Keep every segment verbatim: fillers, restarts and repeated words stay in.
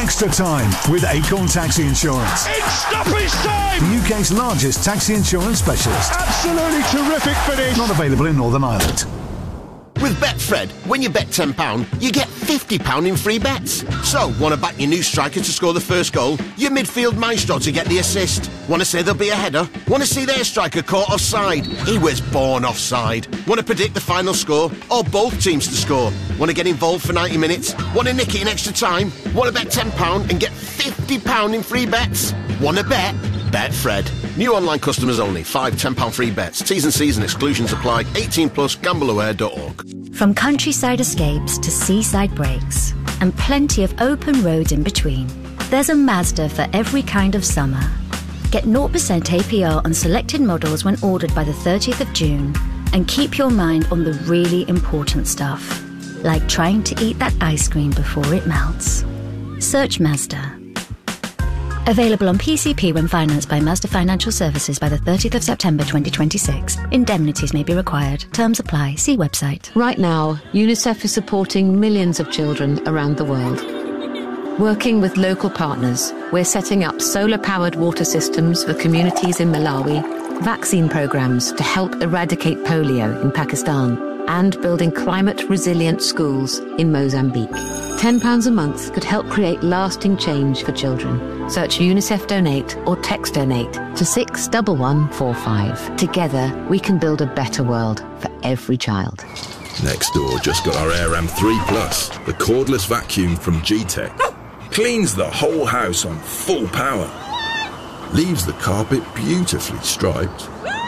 Extra Time with Acorn Taxi Insurance. It's stoppage time! The U K's largest taxi insurance specialist. Absolutely terrific finish. Not available in Northern Ireland. With Betfred, when you bet ten pounds, you get fifty pounds in free bets. So, want to back your new striker to score the first goal? Your midfield maestro to get the assist? Want to say there'll be a header? Want to see their striker caught offside? He was born offside. Want to predict the final score? Or both teams to score? Want to get involved for ninety minutes? Want to nick it in extra time? Want to bet ten pounds and get fifty pounds in free bets? Want to bet? Betfred. New online customers only. Five ten pounds free bets. T's and C's and exclusions apply. eighteen plus, gamble aware dot org. From countryside escapes to seaside breaks, and plenty of open roads in between, there's a Mazda for every kind of summer. Get zero percent A P R on selected models when ordered by the thirtieth of June, and keep your mind on the really important stuff, like trying to eat that ice cream before it melts. Search Mazda. Available on P C P when financed by Mazda Financial Services by the thirtieth of September twenty twenty-six. Indemnities may be required. Terms apply. See website. Right now, UNICEF is supporting millions of children around the world. Working with local partners, we're setting up solar-powered water systems for communities in Malawi, vaccine programs to help eradicate polio in Pakistan, and building climate-resilient schools in Mozambique. ten pounds a month could help create lasting change for children. Search UNICEF Donate or text Donate to six one one four five. Together, we can build a better world for every child. Next door just got our AirAm three plus, the cordless vacuum from G-Tech. Cleans the whole house on full power. Leaves the carpet beautifully striped.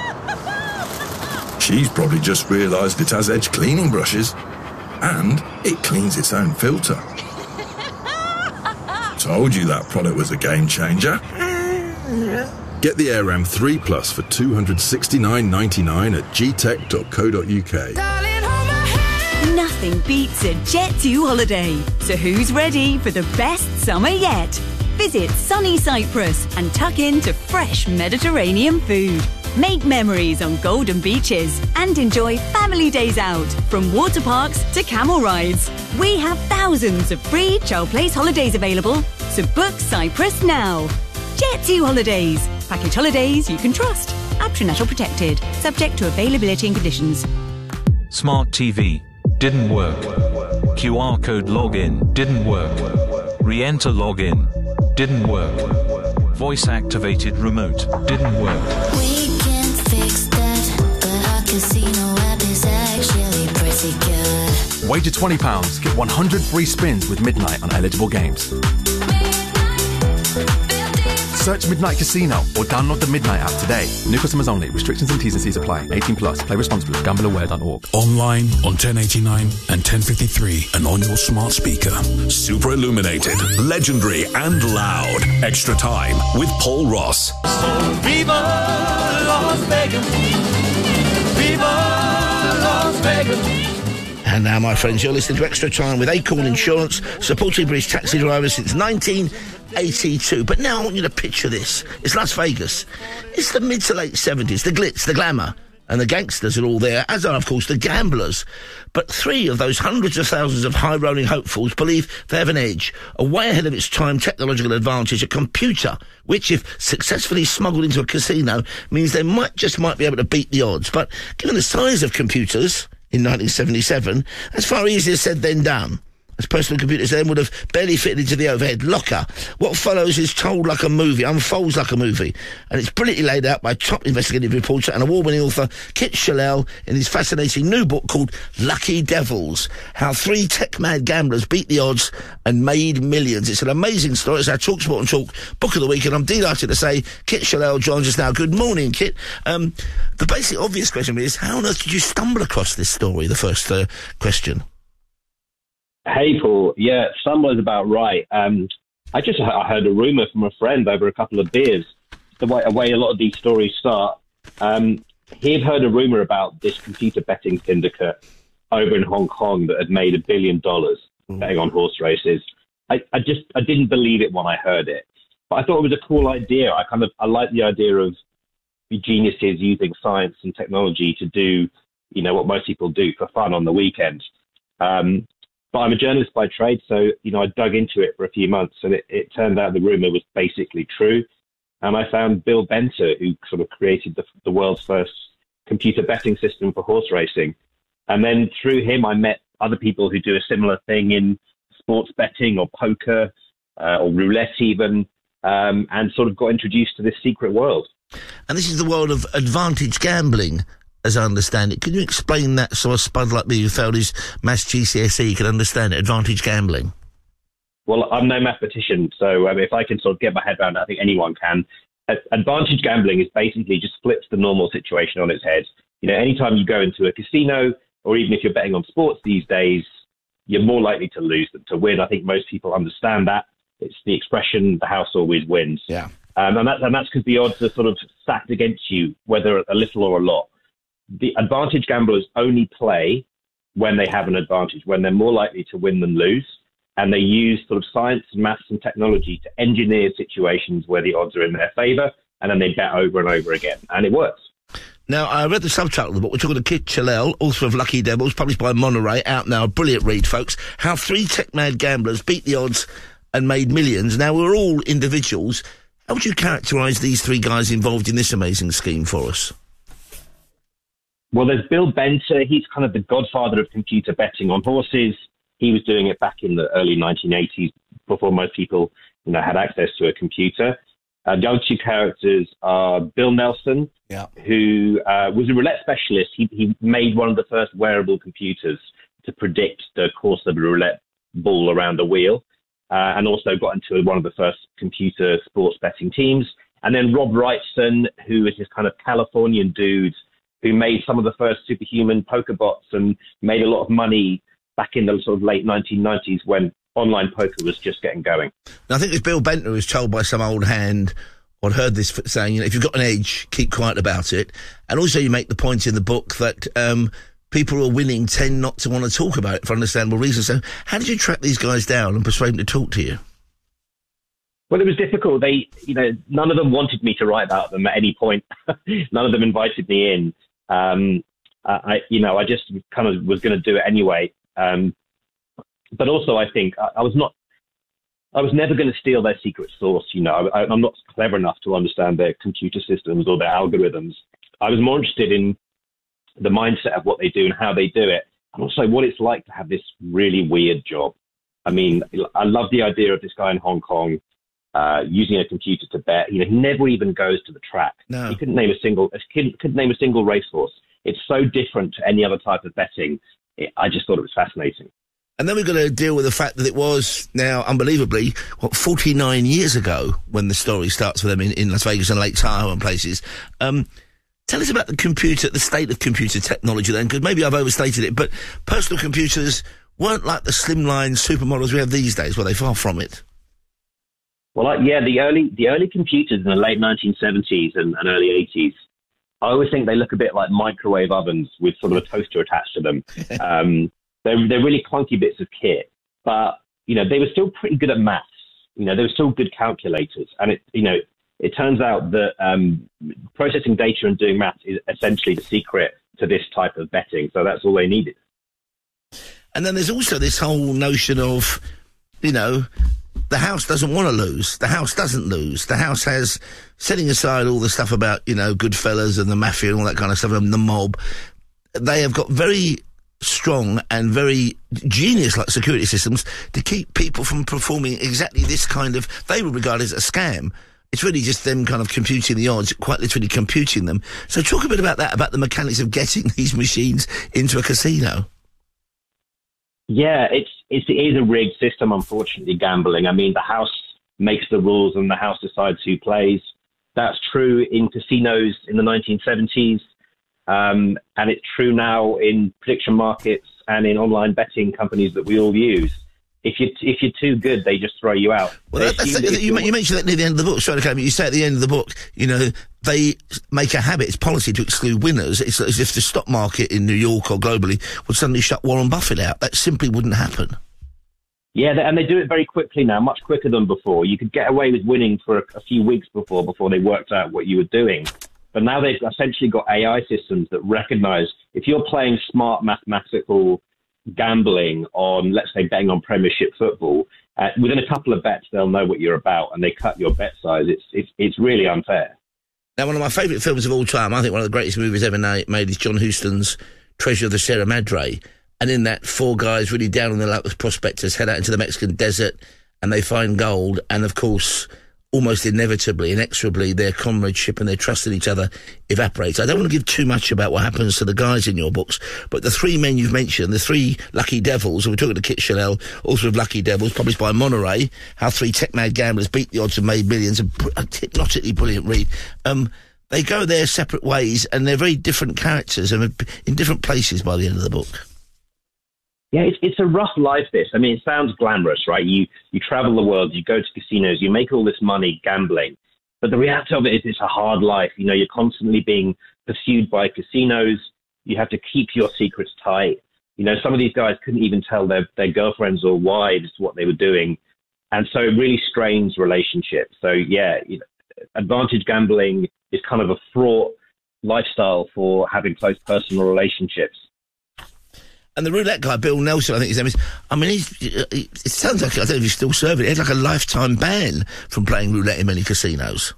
She's probably just realised it has edge cleaning brushes. And it cleans its own filter. Told you that product was a game changer. Get the AirAm three plus for two hundred sixty-nine ninety-nine at g tech dot co dot u k. Nothing beats a Jet two holiday. So who's ready for the best summer yet? Visit sunny Cyprus and tuck into fresh Mediterranean food. Make memories on golden beaches and enjoy family days out, from water parks to camel rides. We have thousands of free Child Place holidays available, so book Cyprus now. Jet two Holidays. Package holidays you can trust. Aptrinational protected. Subject to availability and conditions. Smart T V. Didn't work. Q R code login. Didn't work. Re-enter login. Didn't work. Voice activated remote. Didn't work. We can fix that, but our casino app is actually pretty good. Wager twenty pounds, get one hundred free spins with Midnight on eligible games. Search Midnight Casino or download the Midnight app today. New customers only. Restrictions and T's and C's apply. eighteen plus. Play responsibly. gamble aware dot org. Online on ten eighty-nine and ten fifty-three and on your smart speaker. Super illuminated, legendary and loud. Extra Time with Paul Ross. So Viva Las Vegas. Viva Las Vegas. And now, my friends, you're listening to Extra Time with Acorn Insurance, supporting British taxi drivers since nineteen eighty-two. But now I want you to picture this. It's Las Vegas. It's the mid to late seventies. The glitz, the glamour, and the gangsters are all there, as are, of course, the gamblers. But three of those hundreds of thousands of high-rolling hopefuls believe they have an edge, a way ahead of its time technological advantage, a computer, which, if successfully smuggled into a casino, means they might just might be able to beat the odds. But given the size of computers in nineteen seventy-seven, that's far easier said than done, as personal computers then would have barely fitted into the overhead locker. What follows is told like a movie, unfolds like a movie, and it's brilliantly laid out by top investigative reporter and award-winning author Kit Shellell in his fascinating new book called Lucky Devils, How Three Tech-Mad Gamblers Beat the Odds and Made Millions. It's an amazing story. It's our Talk Sport and Talk Book of the Week, and I'm delighted to say Kit Shellell joins us now. Good morning, Kit. Um, the basic obvious question is, how on earth did you stumble across this story, the first uh, question? Hey, Paul. Yeah, stumble is about right. Um, I just I heard a rumour from a friend over a couple of beers, the way, the way a lot of these stories start. Um, he'd heard a rumour about this computer betting syndicate over in Hong Kong that had made a billion dollars betting on horse races. I, I just I didn't believe it when I heard it, but I thought it was a cool idea. I kind of I like the idea of the geniuses using science and technology to do, you know, what most people do for fun on the weekend. Um, but I'm a journalist by trade, so, you know, I dug into it for a few months, and it, it turned out the rumour was basically true. And I found Bill Benter, who sort of created the, the world's first computer betting system for horse racing. And then through him, I met other people who do a similar thing in sports betting or poker uh, or roulette even, um, and sort of got introduced to this secret world. And this is the world of advantage gambling, as I understand it. Can you explain that so a spud like me who failed his maths G C S E can understand it, advantage gambling? Well, I'm no mathematician, so um, if I can sort of get my head around it, I think anyone can. Advantage gambling is basically just flips the normal situation on its head. You know, anytime you go into a casino, or even if you're betting on sports these days, you're more likely to lose than to win. I think most people understand that. It's the expression, the house always wins. Yeah. Um, and, that, and that's because the odds are sort of stacked against you, whether a little or a lot. The advantage gamblers only play when they have an advantage, when they're more likely to win than lose. And they use sort of science and maths and technology to engineer situations where the odds are in their favour, and then they bet over and over again. And it works. Now, I read the subtitle of the book. We're talking to Kit Chellel, author of Lucky Devils, published by Monterey, out now. A brilliant read, folks. How three tech-mad gamblers beat the odds and made millions. Now, we're all individuals. How would you characterise these three guys involved in this amazing scheme for us? Well, there's Bill Benter. He's kind of the godfather of computer betting on horses. He was doing it back in the early nineteen eighties, before most people, you know, had access to a computer. Uh, the other two characters are Bill Nelson, yeah. who uh, was a roulette specialist. He, he made one of the first wearable computers to predict the course of a roulette ball around a wheel, uh, and also got into one of the first computer sports betting teams. And then Rob Wrightson, who is this kind of Californian dude who made some of the first superhuman poker bots and made a lot of money back in the sort of late nineteen nineties when online poker was just getting going. Now, I think it was Bill Benter who was told by some old hand, or heard this saying, you know, if you've got an edge, keep quiet about it. And also you make the point in the book that um, people who are winning tend not to want to talk about it for understandable reasons. So how did you track these guys down and persuade them to talk to you? Well, it was difficult. They, you know, none of them wanted me to write about them at any point. None of them invited me in. Um, I, you know, I just kind of was going to do it anyway. Um, but also, I think I, I was not, I was never going to steal their secret sauce. You know, I, I'm not clever enough to understand their computer systems or their algorithms. I was more interested in the mindset of what they do and how they do it, and also what it's like to have this really weird job. I mean, I love the idea of this guy in Hong Kong uh, using a computer to bet. You know, he never even goes to the track. No. He couldn't name a single, couldn't, couldn't name a single racehorse. It's so different to any other type of betting. It, I just thought it was fascinating. And then we've got to deal with the fact that it was now, unbelievably, what, forty-nine years ago when the story starts for them in, in Las Vegas and Lake Tahoe and places. Um, tell us about the computer, the state of computer technology then, because maybe I've overstated it, but personal computers weren't like the slimline supermodels we have these days, were they? Far from it. Well, uh, yeah, the early the early computers in the late nineteen seventies and, and early eighties, I always think they look a bit like microwave ovens with sort of a toaster attached to them. Um, they're, they're really clunky bits of kit, but, you know, they were still pretty good at maths. You know, they were still good calculators. And, it, you know, it turns out that um, processing data and doing maths is essentially the secret to this type of betting. So that's all they needed. And then there's also this whole notion of, you know, the house doesn't want to lose. The house doesn't lose. The house has, setting aside all the stuff about, you know, Goodfellas and the mafia and all that kind of stuff and the mob, they have got very strong and very genius-like security systems to keep people from performing exactly this kind of, they would regard as a scam. It's really just them kind of computing the odds, quite literally computing them. So talk a bit about that, about the mechanics of getting these machines into a casino. Yeah, it's, it's, it is a rigged system, unfortunately, gambling. I mean, the house makes the rules and the house decides who plays. That's true in casinos in the nineteen seventies, um, and it's true now in prediction markets and in online betting companies that we all use. If you're, if you're too good, they just throw you out. Well, that, that's, that, you, you mentioned that near the end of the book. Sorry to come, you say at the end of the book, you know, they make a habit, it's policy to exclude winners. It's as if the stock market in New York or globally would suddenly shut Warren Buffett out. That simply wouldn't happen. Yeah, and they do it very quickly now, much quicker than before. You could get away with winning for a, a few weeks before, before they worked out what you were doing. But now they've essentially got A I systems that recognize if you're playing smart mathematical gambling on, let's say, betting on Premiership football, uh, within a couple of bets, they'll know what you're about and they cut your bet size. It's it's it's really unfair. Now, one of my favourite films of all time, I think one of the greatest movies ever na- made, is John Huston's Treasure of the Sierra Madre. And in that, four guys really down on their luck as prospectors head out into the Mexican desert and they find gold. And, of course, almost inevitably, inexorably, their comradeship and their trust in each other evaporates. I don't want to give too much about what happens to the guys in your books, but the three men you've mentioned, the three Lucky Devils, and we're talking to Kit Shellell, author of Lucky Devils, published by Monterey, How Three Tech-Mad Gamblers Beat the Odds and Made Millions, a, br- a hypnotically brilliant read. Um, they go their separate ways, and they're very different characters, and in different places by the end of the book. Yeah, it's, it's a rough life, this. I mean, it sounds glamorous, right? You you travel the world, you go to casinos, you make all this money gambling. But the reality of it is it's a hard life. You know, you're constantly being pursued by casinos. You have to keep your secrets tight. You know, some of these guys couldn't even tell their, their girlfriends or wives what they were doing. And so it really strains relationships. So, yeah, you know, advantage gambling is kind of a fraught lifestyle for having close personal relationships. And the roulette guy, Bill Nelson, I think his name is, I mean, he's, he, it sounds like, I don't know if he's still serving, he had like a lifetime ban from playing roulette in many casinos.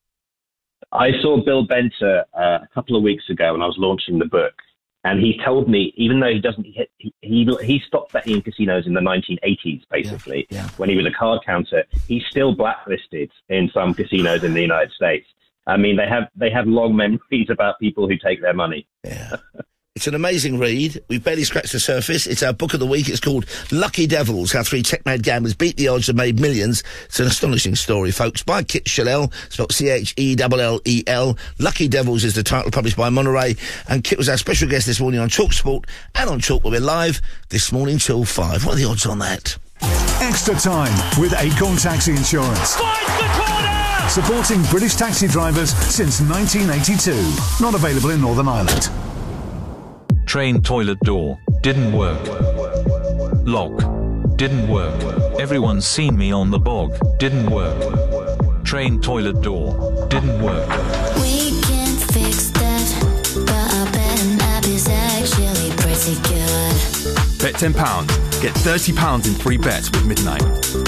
I saw Bill Benter uh, a couple of weeks ago when I was launching the book, and he told me, even though he doesn't, he he, he stopped betting in casinos in the nineteen eighties, basically, yeah, yeah. when he was a card counter. He's still blacklisted in some casinos in the United States. I mean, they have they have long memories about people who take their money. Yeah. It's an amazing read. We've barely scratched the surface. It's our book of the week. It's called Lucky Devils, How Three Tech-Mad Gamblers Beat the Odds and Made Millions. It's an astonishing story, folks, by Kit Shellell, spelled C H E L L E L. Lucky Devils is the title, published by Monterey. And Kit was our special guest this morning on TalkSport and on Talk, where we're live this morning till five. What are the odds on that? Extra time with Acorn Taxi Insurance. Finds the corner! Supporting British taxi drivers since nineteen eighty-two. Not available in Northern Ireland. Train toilet door, didn't work. Lock, didn't work. Everyone's seen me on the bog, didn't work. Train toilet door, didn't work. We can fix that, but I bet an app is actually pretty good. Bet ten pounds, get thirty pounds in free bets with Midnight.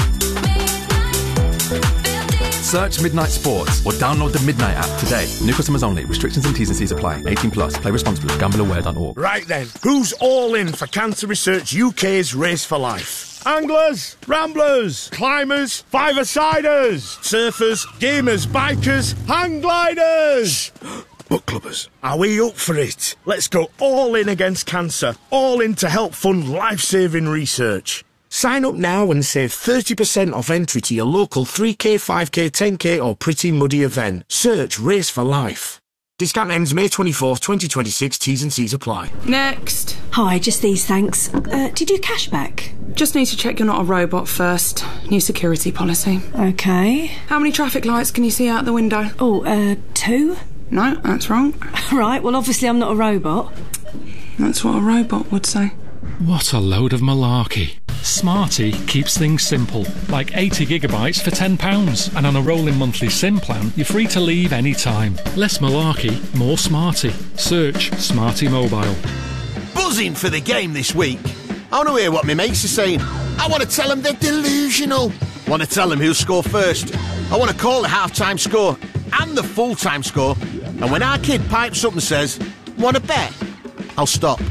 Search Midnight Sports or download the Midnight app today. New customers only. Restrictions and T's and C's apply. eighteen plus. Play responsibly. gamble aware dot org. Right then, who's all in for Cancer Research U K's Race for Life? Anglers, ramblers, climbers, five-a-siders, surfers, gamers, bikers, hang gliders, book clubbers. Are we up for it? Let's go all in against cancer. All in to help fund life-saving research. Sign up now and save thirty percent off entry to your local three K, five K, ten K or Pretty Muddy event. Search Race for Life. Discount ends May twenty-fourth, twenty twenty-six. T's and C's apply. Next. Hi, just these, thanks. Uh, do you do cashback? Just need to check you're not a robot first. New security policy. Okay. How many traffic lights can you see out the window? Oh, uh, two? No, that's wrong. Right, well, obviously I'm not a robot. That's what a robot would say. What a load of malarkey. Smarty keeps things simple, like eighty gigabytes for ten pounds, and on a rolling monthly SIM plan, you're free to leave any time. Less malarkey, more Smarty. Search Smarty Mobile. Buzzing for the game this week. I want to hear what my mates are saying. I want to tell them they're delusional. I want to tell them who'll score first. I want to call the half-time score and the full-time score. And when our kid pipes up and says, want to bet? I'll stop.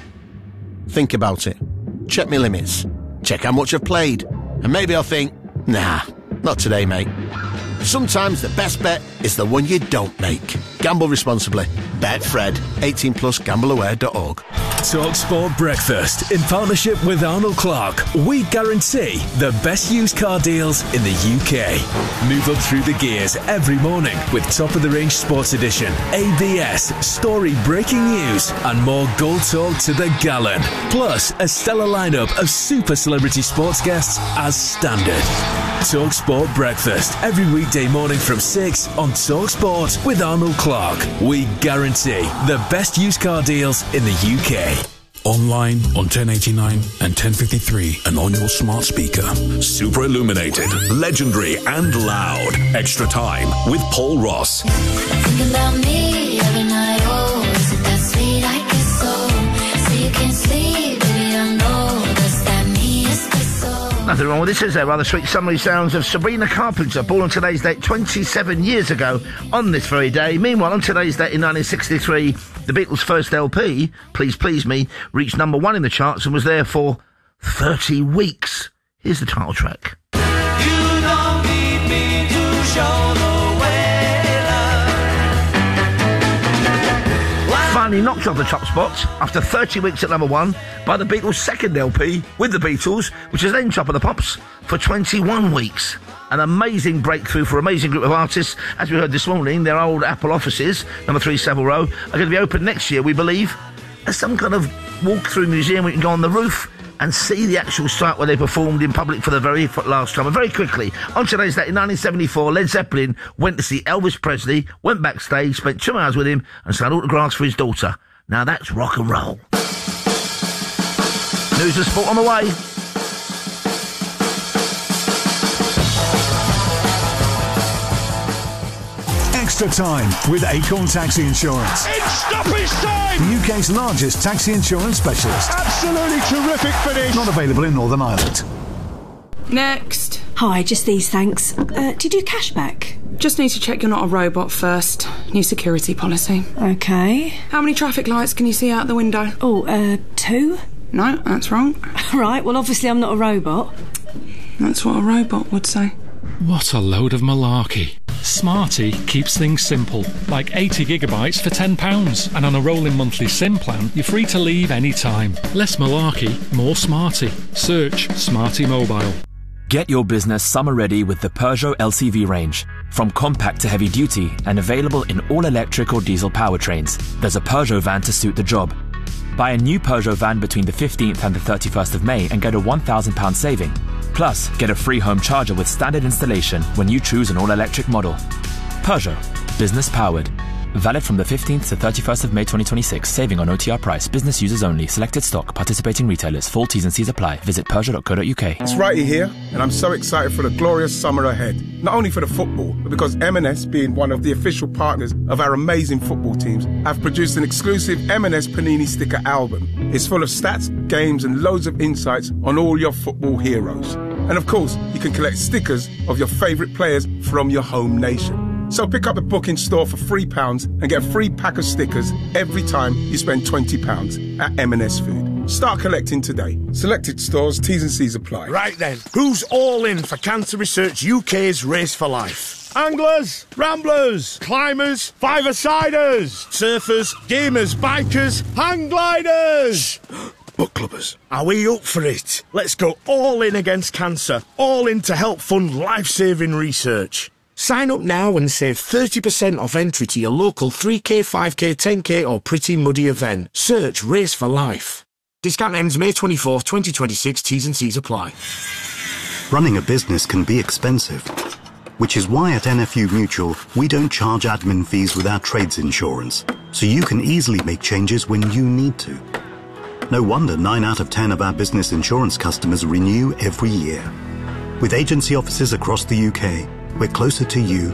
Think about it. Check my limits. Check how much I've played. And maybe I'll think, nah, not today, mate. Sometimes the best bet is the one you don't make. Gamble responsibly. Betfred. eighteen plus. gamble aware dot org. TalkSport Breakfast in partnership with Arnold Clark. We guarantee the best used car deals in the U K. Move up through the gears every morning with top of the range sports edition, A B S, story breaking news, and more gold talk to the gallon. Plus a stellar lineup of super celebrity sports guests as standard. TalkSport Breakfast every weekday morning from six on TalkSport with Arnold Clark. We guarantee the best used car deals in the U K. Online on ten eighty-nine and ten fifty-three and on your smart speaker. Super illuminated, legendary and loud. Extra time with Paul Ross. Think about me every night. Oh, is it that sweet I get so? So you can't sleep, baby, I know. Nothing wrong with this, is there? Rather sweet summary sounds of Sabrina Carpenter, born on today's date twenty-seven years ago on this very day. Meanwhile, on today's date in nineteen sixty-three, the Beatles' first L P, Please Please Me, reached number one in the charts and was there for thirty weeks. Here's the title track. You don't need me to show the way, love. Finally knocked off the top spot after thirty weeks at number one by the Beatles' second L P with the Beatles, which is then top of the pops for twenty-one weeks. An amazing breakthrough for an amazing group of artists. As we heard this morning, their old Apple offices, number three Savile Row, are going to be open next year, we believe, as some kind of walk-through museum where you can go on the roof and see the actual site where they performed in public for the very last time. And very quickly, on today's date in nineteen seventy-four, Led Zeppelin went to see Elvis Presley, went backstage, spent two hours with him and signed autographs for his daughter. Now that's rock and roll. News and sport on the way. Extra time with Acorn Taxi Insurance. It's stoppage time! The U K's largest taxi insurance specialist. Absolutely terrific finish. Not available in Northern Ireland. Next. Hi, just these thanks. Uh, do you do cashback? Just need to check you're not a robot first. New security policy. Okay. How many traffic lights can you see out the window? Oh, uh, two? No, that's wrong. Right, well, obviously I'm not a robot. That's what a robot would say. What a load of malarkey. Smarty keeps things simple, like eighty gigabytes for ten pounds, and on a rolling monthly SIM plan, you're free to leave any time. Less malarkey, more smarty. Search Smarty Mobile. Get your business summer ready with the Peugeot L C V range. From compact to heavy duty and available in all electric or diesel powertrains, there's a Peugeot van to suit the job. Buy a new Peugeot van between the fifteenth and the thirty-first of May and get a one thousand pounds saving. Plus, get a free home charger with standard installation when you choose an all-electric model. Peugeot. Business powered. Valid from the fifteenth to thirty-first of May twenty twenty-six. Saving on O T R price. Business users only. Selected stock. Participating retailers. Full T's and C's apply. Visit Peugeot dot co dot U K. It's Righty here, and I'm so excited for the glorious summer ahead. Not only for the football, but because M and S, being one of the official partners of our amazing football teams, have produced an exclusive M and S Panini sticker album. It's full of stats, games, and loads of insights on all your football heroes. And of course, you can collect stickers of your favourite players from your home nation. So pick up the book in store for three pounds and get a free pack of stickers every time you spend twenty pounds at M and S Food. Start collecting today. Selected stores, T's and C's apply. Right then, who's all in for Cancer Research U K's Race for Life? Anglers, ramblers, climbers, five-a-siders, surfers, gamers, bikers, hang gliders. Book clubbers. Are we up for it? Let's go all in against cancer. All in to help fund life-saving research. Sign up now and save thirty percent off entry to your local three K, five K, ten K or Pretty Muddy event. Search Race for Life. Discount ends May twenty-fourth, twenty twenty-six. T's and C's apply. Running a business can be expensive, which is why at N F U Mutual we don't charge admin fees with our trades insurance, so you can easily make changes when you need to. No wonder nine out of ten of our business insurance customers renew every year. With agency offices across the U K, we're closer to you